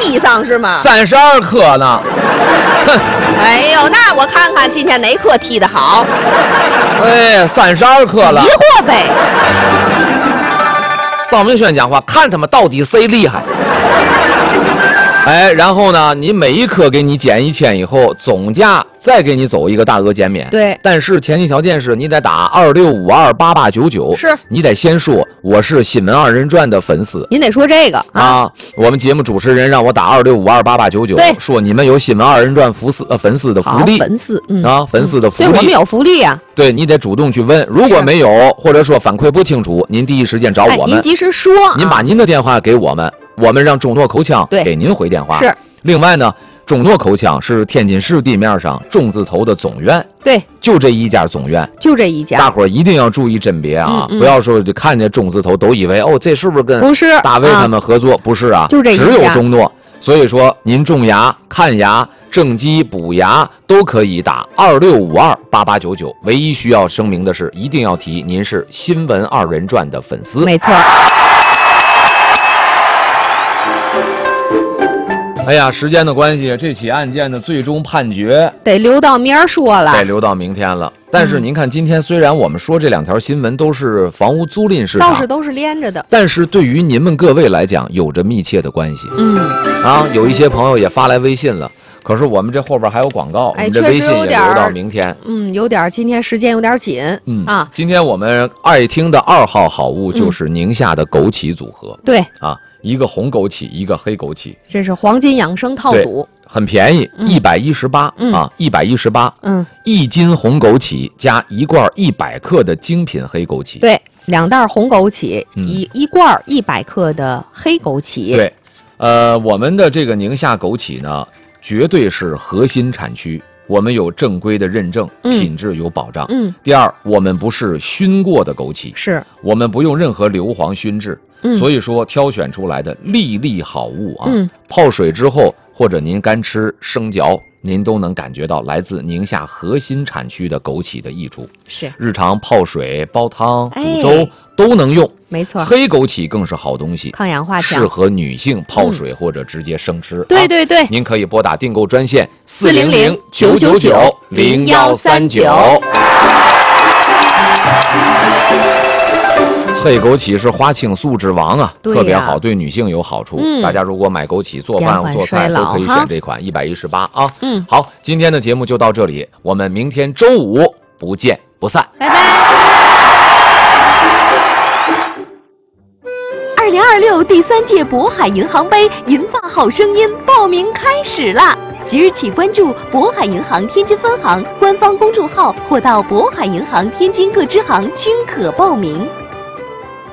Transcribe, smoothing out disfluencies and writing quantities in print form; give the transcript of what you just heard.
踢上是吗 ？32颗呢。 哎呦，那我看看今天哪颗踢得好。 哎，32颗了。 疑惑呗。 赵明轩讲话，看他们到底谁厉害。哎，然后呢，你每一颗给你减1000以后，总价再给你走一个大额减免。 对， 但是前提条件是你得打26528899。 是， 你得先说我是新闻2人转的粉丝。 您得说这个啊。我们节目主持人让我打26528899， 对， 说你们有新闻2人转粉丝的福利。 粉丝粉丝的福利。 对，我们有福利啊。 对，你得主动去问，如果没有，或者说反馈不清楚，您第一时间找我们。 您及时说， 您把您的电话给我们。我们让中诺口腔给您回电话。 是。 另外呢，中诺口腔是天津市地面上中字头的总院。 对， 就这一家总院， 就这一家。 大伙儿一定要注意甄别啊，不要说就看见中字头都以为这是不是跟大卫他们合作？不是啊， 就这一家， 只有中诺。所以说，您种牙、看牙、正畸、补牙都可以打26528899。唯一需要声明的是，一定要提您是新闻2人转的粉丝。 没错。 哎呀，时间的关系，这起案件的最终判决得留到明儿说了， 得留到明天了。但是您看，今天虽然我们说这2条新闻都是房屋租赁市场， 倒是都是连着的， 但是对于您们各位来讲，有着密切的关系。有一些朋友也发来微信了，可是我们这后边还有广告，我们这微信也留到明天。 有点今天时间有点紧。 今天我们爱听的2号好物就是宁夏的枸杞组合。 对啊。一个红枸杞，一个黑枸杞， 这是黄金养生套组， 很便宜，118啊，118。1斤红枸杞加1罐100克的精品黑枸杞。 对，2袋红枸杞，一罐100克的黑枸杞。 对，我们的这个宁夏枸杞呢，绝对是核心产区。我们有正规的认证，品质有保障。第二，我们不是熏过的枸杞， 是我们不用任何硫磺熏制。所以说，挑选出来的粒粒好物啊，泡水之后或者您干吃生嚼，您都能感觉到来自宁夏核心产区的枸杞的益处。 是， 日常泡水、煲汤、煮粥都能用。 没错， 黑枸杞更是好东西， 抗氧化强， 适合女性泡水或者直接生吃。 对对对， 您可以拨打订购专线400-999-0139。黑枸杞是花青素之王啊，特别好，对女性有好处。大家如果买枸杞做饭做菜都可以选这款118啊。好，今天的节目就到这里，我们明天周5不见不散， 拜拜。 2026第3届渤海银行杯银发好声音报名开始啦！即日起关注渤海银行天津分行官方公众号，或到渤海银行天津各支行均可报名。